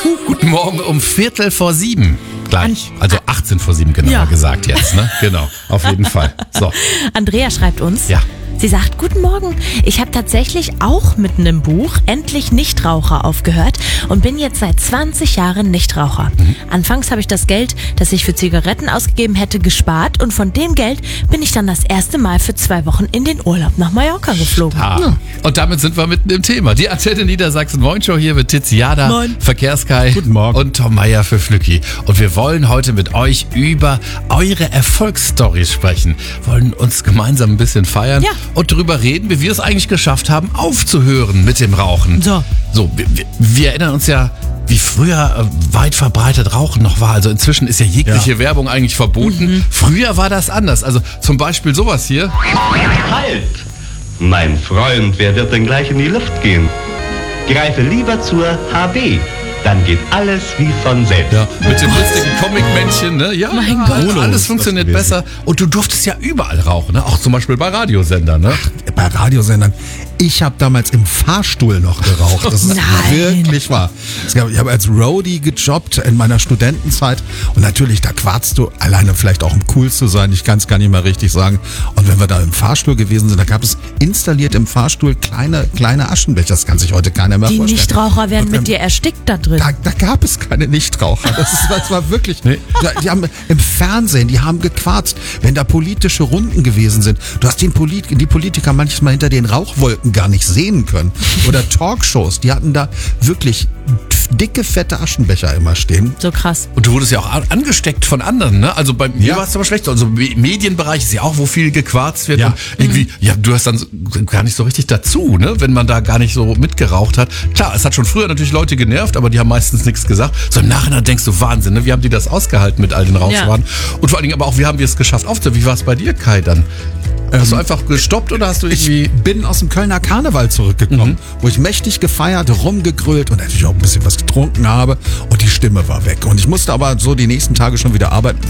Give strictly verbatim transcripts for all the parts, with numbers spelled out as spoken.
Guten Morgen um Viertel vor sieben. Gleich. Also achtzehn vor sieben genauer Ja. gesagt jetzt, ne? Genau, auf jeden Fall. So. Andrea schreibt uns. Ja. Sie sagt, guten Morgen, ich habe tatsächlich auch mitten im Buch Endlich Nichtraucher aufgehört und bin jetzt seit zwanzig Jahren Nichtraucher. Mhm. Anfangs habe ich das Geld, das ich für Zigaretten ausgegeben hätte, gespart und von dem Geld bin ich dann das erste Mal für zwei Wochen in den Urlaub nach Mallorca geflogen. Ah. Ja. Und damit sind wir mitten im Thema. Die Antenne Niedersachsen Moin Show hier mit Tiziada, Moin. Verkehrskai Guten Morgen. und Tom Meyer für Flücki. Und wir wollen heute mit euch über eure Erfolgsstories sprechen. Wollen uns gemeinsam ein bisschen feiern. Ja. Und darüber reden, wie wir es eigentlich geschafft haben, aufzuhören mit dem Rauchen. So. So, wir, wir, wir erinnern uns ja, wie früher äh, weit verbreitet Rauchen noch war. Also inzwischen ist ja jegliche Ja. Werbung eigentlich verboten. Mhm. Früher war das anders. Also zum Beispiel sowas hier. Halt! Mein Freund, wer wird denn gleich in die Luft gehen? Greife lieber zur H B. Dann geht alles wie von selbst. Ja, mit dem lustigen Comic-Männchen, ne? Ja, Mein ja, Gott. alles Bruno ist funktioniert das besser. Und du durftest ja überall rauchen, ne? Auch zum Beispiel bei Radiosendern, ne? Bei Radiosendern. Ich habe damals im Fahrstuhl noch geraucht. Das ist Nein. wirklich wahr. Es gab- Ich habe als Roadie gejobbt in meiner Studentenzeit und natürlich, da quarzt du alleine vielleicht auch um cool zu sein. Ich kann es gar nicht mal richtig sagen. Und wenn wir da im Fahrstuhl gewesen sind, da gab es installiert im Fahrstuhl kleine, kleine Aschenbecher. Das kann sich heute keiner mehr Die vorstellen. Nichtraucher werden Und mit wenn- dir erstickt da drin. Da, da gab es keine Nichtraucher. Das, ist, das war wirklich. Nee. Da- Die haben im Fernsehen, die haben gequarzt, wenn da politische Runden gewesen sind. Du hast den Polit, die Politiker manchmal hinter den Rauchwolken gar nicht sehen können. Oder Talkshows, die hatten da wirklich dicke, fette Aschenbecher immer stehen. So krass. Und du wurdest ja auch an- angesteckt von anderen, ne? Also bei mir Ja. war es aber schlecht. Also im Me- Medienbereich ist ja auch, wo viel gequarzt wird. Ja. Und irgendwie, ja, du hast dann so- gar nicht so richtig dazu, ne? Wenn man da gar nicht so mitgeraucht hat. Klar, es hat schon früher natürlich Leute genervt, aber die haben meistens nichts gesagt. So im Nachhinein denkst du, Wahnsinn, ne? Wie haben die das ausgehalten mit all den Rauchwaren? Und vor allen Dingen aber auch, wie haben wir es geschafft aufzuhören? Wie war es bei dir, Kai, dann? Hast du einfach gestoppt oder hast du irgendwie... Ich bin aus dem Kölner Karneval zurückgekommen, wo ich mächtig gefeiert, rumgegrölt und natürlich auch ein bisschen was getrunken habe und die Stimme war weg. Und ich musste aber so die nächsten Tage schon wieder arbeiten.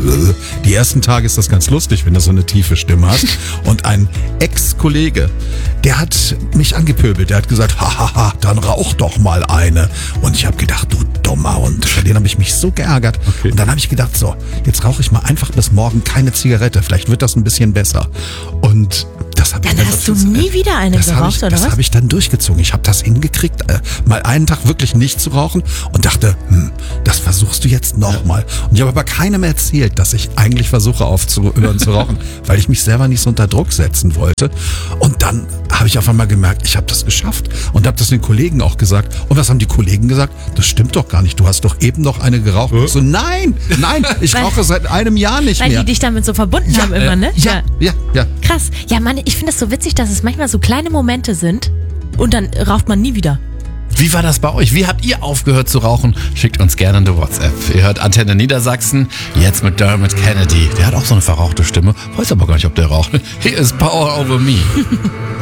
Die ersten Tage ist das ganz lustig, wenn du so eine tiefe Stimme hast. Und ein Ex-Kollege, der hat mich angepöbelt. Der hat gesagt, hahaha, dann rauch doch mal eine. Und ich habe gedacht, du dummer Hund. Bei denen habe ich mich so geärgert. Okay. Und dann habe ich gedacht, so, jetzt rauche ich mal einfach bis morgen keine Zigarette. Vielleicht wird das ein bisschen besser. Und das habe ich Dann hast du das- nie wieder eine das hab geraucht, ich, oder das was? habe ich dann durchgezogen. Ich habe das hingekriegt, äh, mal einen Tag wirklich nicht zu rauchen und dachte, hm, das versuchst du jetzt nochmal. Und ich habe aber keinem erzählt, dass ich eigentlich versuche aufzuhören zu rauchen, weil ich mich selber nicht so unter Druck setzen wollte. Und dann habe ich auf einmal gemerkt, ich habe das geschafft und habe das den Kollegen auch gesagt. Und was haben die Kollegen gesagt? Das stimmt doch gar nicht. Du hast doch eben noch eine geraucht. Ich so, nein, nein, ich Weil- rauche seit einem Jahr nicht Weil mehr. die dich damit so verbunden haben immer, ne? ja, ja, ja. Krass. Ja, Mann, ich finde es so witzig, dass es manchmal so kleine Momente sind und dann raucht man nie wieder. Wie war das bei euch? Wie habt ihr aufgehört zu rauchen? Schickt uns gerne eine WhatsApp. Ihr hört Antenne Niedersachsen, jetzt mit Dermot Kennedy. Der hat auch so eine verrauchte Stimme. Weiß aber gar nicht, ob der raucht. Hier ist Power Over Me.